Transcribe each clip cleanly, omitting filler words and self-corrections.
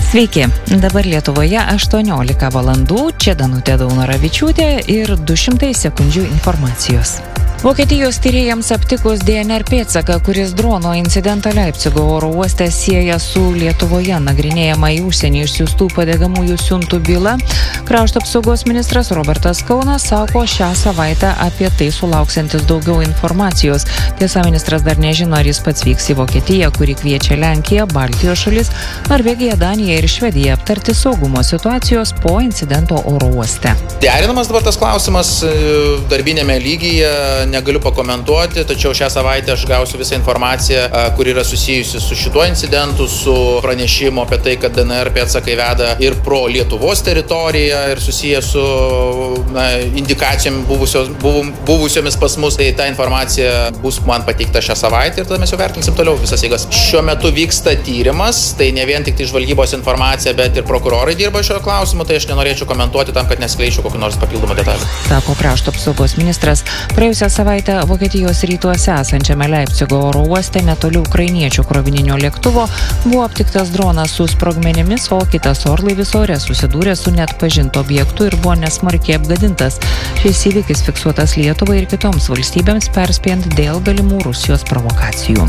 Sveiki, dabar Lietuvoje 18 valandų, čia Danutė Daunoravičiūtė ir 200 sekundžių informacijos. Vokietijos tyrėjams aptikus DNR pėdsaką, kuris drono incidentą Leipcigo oro uoste sieja su Lietuvoje nagrinėjama į užsienį išsiųstų padegamųjų siuntų byla, Krašto apsaugos ministras Robertas Kaunas sako šią savaitę apie tai sulauksiantis daugiau informacijos. Tiesa, ministras dar nežino, ar jis pats vyks į Vokietiją, kuri kviečia Lenkiją, Baltijos šalis, Norvegiją, Daniją ir Švediją aptarti saugumo situacijos po incidento oro uoste. Derinamas dabar tas klausimas darbinėme lygyje. Negaliu pakomentuoti, tačiau šią savaitę aš gausiu visą informaciją, kuri yra susijusi su šituo incidentu, su pranešimu apie tai, kad DNR pėdsakai veda ir pro Lietuvos teritoriją ir susiję su indikacijom buvusiomis pas mus. Tai ta informacija bus man pateikta šią savaitę ir tada mes jau vertinsim toliau visas jėgas. Šiuo metu vyksta tyrimas, tai ne vien tik tai žvalgybos informacija, bet ir prokurorai dirba šio klausimu, tai aš nenorėčiau komentuoti tam, kad neskleičiau kokių nors papildomų detalių. Sako Krašto apsaugos ministras. Praėjusią savaitę Vokietijos rytuose esančiame Leipcigo oro uoste netoli ukrainiečių krovininio lėktuvo buvo aptiktas dronas su sprogmenimis, o kitas orlaivis ore susidūrė su neatpažintu objektu ir buvo nesmarkiai apgadintas. Šis įvykis fiksuotas Lietuvai ir kitoms valstybėms, perspėjant dėl galimų Rusijos provokacijų.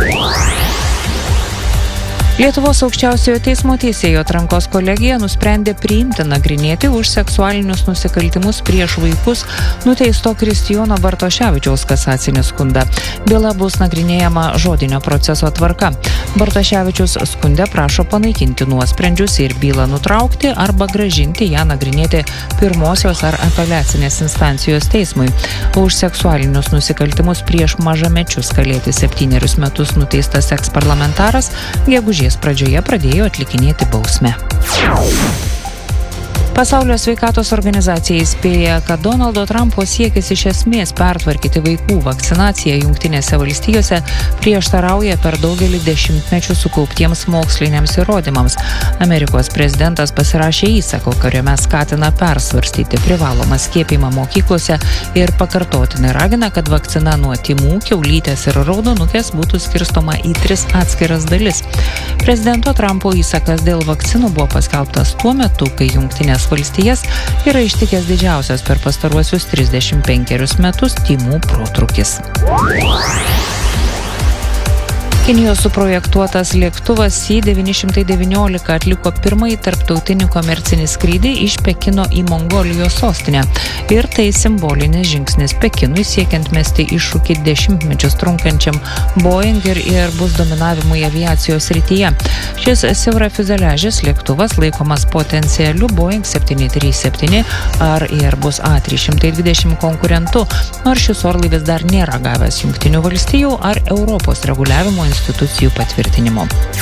Lietuvos aukščiausiojo teismo teisėjų atrankos kolegija nusprendė priimti nagrinėti už seksualinius nusikaltimus prieš vaikus nuteisto Kristijono Bartoševičiaus kasacinį skundą. Byla bus nagrinėjama žodinio proceso tvarka. Bartoševičius skunde prašo panaikinti nuosprendžius ir bylą nutraukti arba grąžinti ją nagrinėti pirmosios ar apeliacinės instancijos teismui. Už seksualinius nusikaltimus prieš mažamečius kalėti 7 metus nuteistas eksparlamentaras gegužės pradžioje pradėjo atlikinėti bausmę. Pasaulio sveikatos organizacija įspėja, kad Donaldo Trumpo siekis iš esmės pertvarkyti vaikų vakcinaciją Jungtinėse valstijose prieštarauja per daugelį dešimtmečių sukauptiems moksliniams įrodymams. Amerikos prezidentas pasirašė įsaką, kuriame skatina persvarstyti privalomą skiepijimą mokyklose ir pakartotinai ragina, kad vakcina nuo tymų, kiaulytės ir raudonukės būtų skirstoma į 3 atskiras dalis. Prezidento Trumpo įsakas dėl vakcinų buvo paskelbtas tuo metu, kai Jungtinės valstijas yra ištikęs didžiausias per pastaruosius 35 metus tymų protrūkis. Kinijos suprojektuotas lėktuvas C-919 atliko pirmąjį tarptautinį komercinį skrydį iš Pekino į Mongolijos sostinę. Ir tai simbolinis žingsnis Pekinui siekiant mesti iššūkį dešimtmečius trunkančiam Boeing ir Airbus dominavimui aviacijos srityje. Šis siaurafiuzeliažis lėktuvas laikomas potencialiu Boeing 737 ar Airbus A320 konkurentu, nors šis orlaivis dar nėra gavęs Jungtinių valstijų ar Europos reguliavimo institucijų patvirtinimo.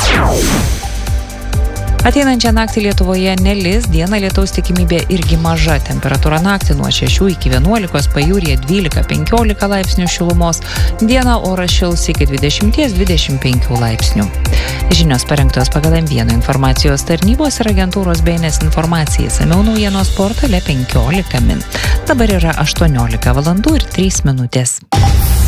Ateinančią naktį Lietuvoje nelis, dieną lietaus tikimybė irgi maža. Temperatūra naktį nuo 6 iki 11, pajūryje 12-15 laipsnių šilumos. Dieną oras šils iki 20-25 laipsnių. Žinios parengtos pagal M1 informacijos tarnybos ir agentūros BNS informacijai. Išsamiau naujienos portale 15 min. Dabar yra 18 valandų ir 3 minutės.